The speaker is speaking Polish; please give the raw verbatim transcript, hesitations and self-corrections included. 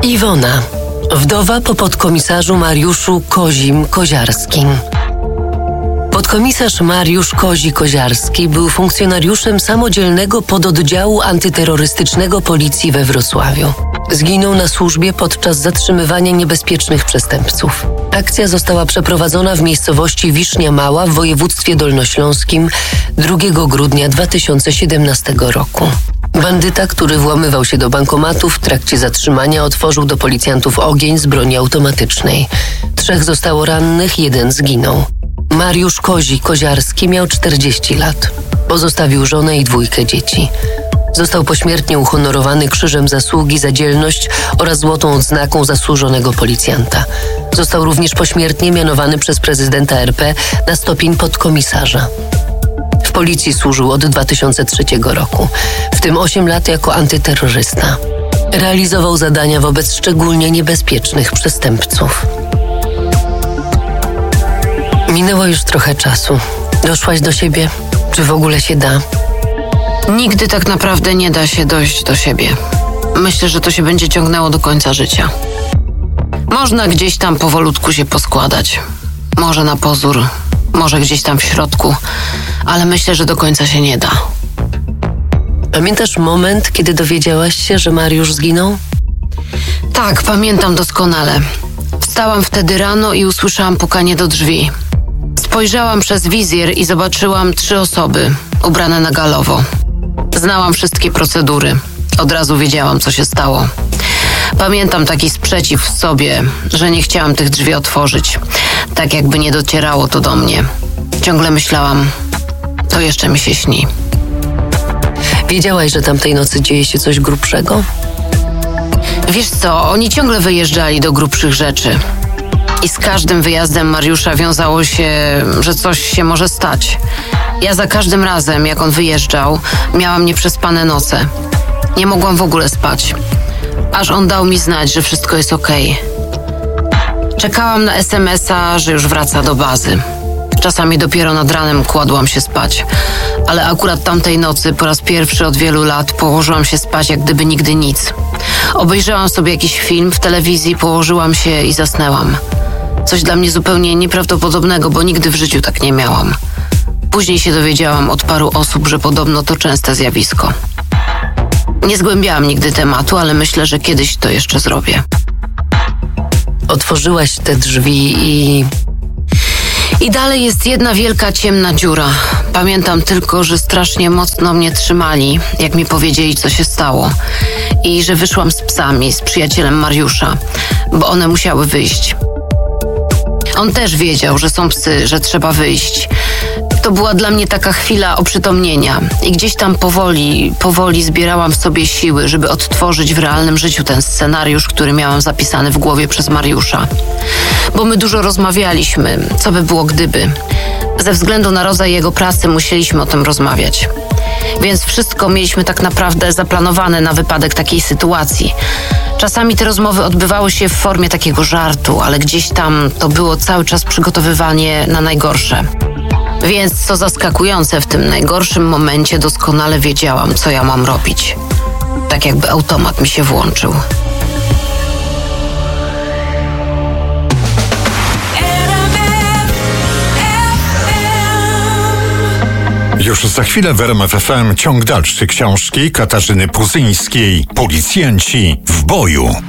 Iwona, wdowa po podkomisarzu Mariuszu Kozim-Koziarskim. Podkomisarz Mariusz Kozi-Koziarski był funkcjonariuszem samodzielnego pododdziału antyterrorystycznego policji we Wrocławiu. Zginął na służbie podczas zatrzymywania niebezpiecznych przestępców. Akcja została przeprowadzona w miejscowości Wisznia Mała w województwie dolnośląskim drugiego grudnia dwa tysiące siedemnastego roku. Bandyta, który włamywał się do bankomatu, w trakcie zatrzymania otworzył do policjantów ogień z broni automatycznej. Trzech zostało rannych, jeden zginął. Mariusz Kozi-Koziarski miał czterdzieści lat. Pozostawił żonę i dwójkę dzieci. Został pośmiertnie uhonorowany Krzyżem Zasługi za dzielność oraz Złotą Odznaką Zasłużonego Policjanta. Został również pośmiertnie mianowany przez prezydenta R P na stopień podkomisarza. W policji służył od dwa tysiące trzeciego roku, w tym osiem lat jako antyterrorysta. Realizował zadania wobec szczególnie niebezpiecznych przestępców. Minęło już trochę czasu. Doszłaś do siebie? Czy w ogóle się da? Nigdy tak naprawdę nie da się dojść do siebie. Myślę, że to się będzie ciągnęło do końca życia. Można gdzieś tam powolutku się poskładać. Może na pozór, może gdzieś tam w środku, ale myślę, że do końca się nie da. Pamiętasz moment, kiedy dowiedziałaś się, że Mariusz zginął? Tak, pamiętam doskonale. Wstałam wtedy rano i usłyszałam pukanie do drzwi. Spojrzałam przez wizjer i zobaczyłam trzy osoby, ubrane na galowo. Znałam wszystkie procedury. Od razu wiedziałam, co się stało. Pamiętam taki sprzeciw w sobie, że nie chciałam tych drzwi otworzyć. Tak jakby nie docierało to do mnie. Ciągle myślałam, to jeszcze mi się śni. Wiedziałaś, że tamtej nocy dzieje się coś grubszego? Wiesz co, oni ciągle wyjeżdżali do grubszych rzeczy. I z każdym wyjazdem Mariusza wiązało się, że coś się może stać. Ja za każdym razem, jak on wyjeżdżał, miałam nieprzespane noce. Nie mogłam w ogóle spać. Aż on dał mi znać, że wszystko jest okej. Czekałam na es em es a, że już wraca do bazy. Czasami dopiero nad ranem kładłam się spać. Ale akurat tamtej nocy, po raz pierwszy od wielu lat, położyłam się spać jak gdyby nigdy nic. Obejrzałam sobie jakiś film w telewizji, położyłam się i zasnęłam. Coś dla mnie zupełnie nieprawdopodobnego, bo nigdy w życiu tak nie miałam. Później się dowiedziałam od paru osób, że podobno to częste zjawisko. Nie zgłębiałam nigdy tematu, ale myślę, że kiedyś to jeszcze zrobię. Otworzyłaś te drzwi i... I dalej jest jedna wielka ciemna dziura. Pamiętam tylko, że strasznie mocno mnie trzymali, jak mi powiedzieli, co się stało. I że wyszłam z psami, z przyjacielem Mariusza, bo one musiały wyjść. On też wiedział, że są psy, że trzeba wyjść. To była dla mnie taka chwila oprzytomnienia i gdzieś tam powoli, powoli zbierałam w sobie siły, żeby odtworzyć w realnym życiu ten scenariusz, który miałam zapisany w głowie przez Mariusza. Bo my dużo rozmawialiśmy, co by było gdyby. Ze względu na rodzaj jego pracy musieliśmy o tym rozmawiać. Więc wszystko mieliśmy tak naprawdę zaplanowane na wypadek takiej sytuacji. Czasami te rozmowy odbywały się w formie takiego żartu, ale gdzieś tam to było cały czas przygotowywanie na najgorsze. Więc co zaskakujące, w tym najgorszym momencie doskonale wiedziałam, co ja mam robić. Tak jakby automat mi się włączył. Już za chwilę w R M F F M ciąg dalszy książki Katarzyny Puzyńskiej. Policjanci w boju.